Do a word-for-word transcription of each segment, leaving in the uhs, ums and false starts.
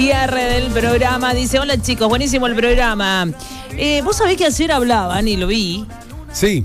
cierre del programa. Dice, hola chicos, buenísimo el programa. Eh, Vos sabés que ayer hablaban y lo vi. Sí.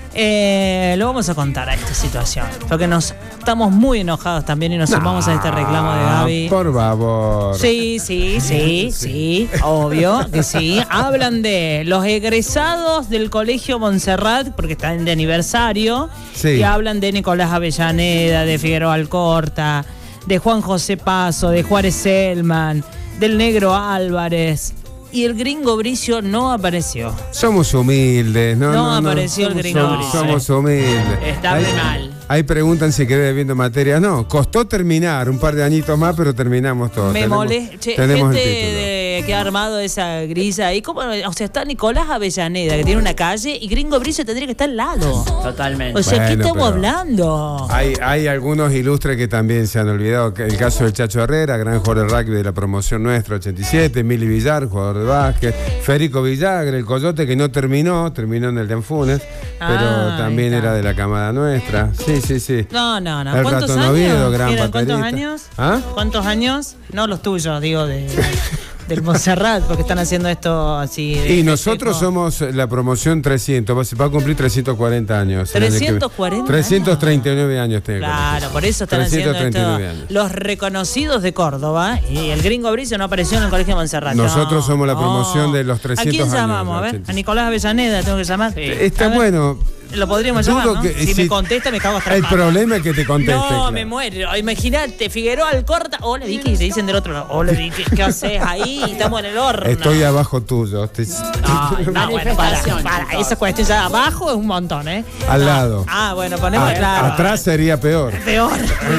Eh, lo vamos a contar a esta situación, porque nos estamos muy enojados también y nos no, sumamos a este reclamo de Gaby. Por favor. Sí, sí, sí, sí, sí, obvio que sí. Hablan de los egresados del Colegio Montserrat, porque están de aniversario, sí. Y hablan de Nicolás Avellaneda, de Figueroa Alcorta, de Juan José Paso, de Juárez Selman, del Negro Álvarez. Y el Gringo Bricio no apareció. Somos humildes, ¿no? No, no apareció no. el Gringo somos, Bricio. Somos humildes. Está Ahí, muy mal. Ahí preguntan si quedé debiendo materias. No, costó terminar, un par de añitos más, pero terminamos todo. Me tenemos, molesta. Che, tenemos gente el título. de, que ha armado esa grisa ahí. ¿Cómo? O sea, está Nicolás Avellaneda, que tiene una calle, y Gringo Bricio tendría que estar al lado. Totalmente. O sea, Bueno, ¿qué estamos pero hablando? Hay, hay algunos ilustres que también se han olvidado. El caso del Chacho Herrera, gran jugador de rugby de la promoción nuestra, ochenta y siete. Mili Villar, jugador de básquet. Federico Villagre, el Coyote, que no terminó, terminó en el de Anfunes, pero Ah, también era de la camada nuestra. Sí, sí, sí. No, no, no. El ¿Cuántos Ratón años? Oviedo, gran Eran, ¿Cuántos baterista. años? ¿Ah? ¿Cuántos años? No los tuyos, digo, de, del Montserrat, porque están haciendo esto así. de Y nosotros festejo. somos la promoción trescientos, va- se va a cumplir trescientos cuarenta años. el año que- trescientos cuarenta trescientos treinta y nueve años tengo. Claro, por eso están haciendo trescientos treinta y nueve esto. años. Los reconocidos de Córdoba, y el Gringo Bricio no apareció en el Colegio Montserrat. Nosotros No, somos la no. promoción de los ¿A trescientos quién años, llamamos? A ver, ochenta. a Nicolás Avellaneda tengo que llamar. Está A ver, bueno. Lo podríamos Dudo llamar, ¿no? que- si, si- me contesta me cago hasta El las patas. problema es que te conteste. No, claro. me muero. Imagínate, Figueroa Alcorta. Hola, Vicky, te dicen del otro lado. Hola, Vicky, ¿qué haces ahí? Estamos en el horno. Estoy abajo tuyo. Te- Ay, no, bueno, para, Manifestación, para. chicos. Esa cuestión ya abajo es un montón, ¿eh? Al No. lado. Ah, bueno, ponemos A- claro. Atrás sería peor. Peor.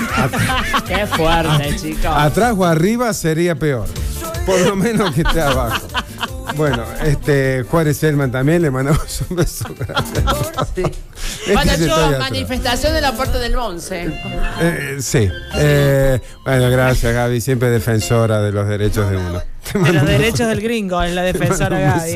Qué fuerte, chicos. Atrás o arriba sería peor. Por lo menos que esté abajo. Bueno, este Juárez Selman también le mandamos un beso grande. Sí. Es Bueno, que se yo, estoy atrás. manifestación de la puerta del Monse. Eh, sí. Eh, bueno, gracias Gaby, siempre defensora de los derechos de uno. Te De mando los un- derechos del gringo, es la defensora Te mando un Gaby.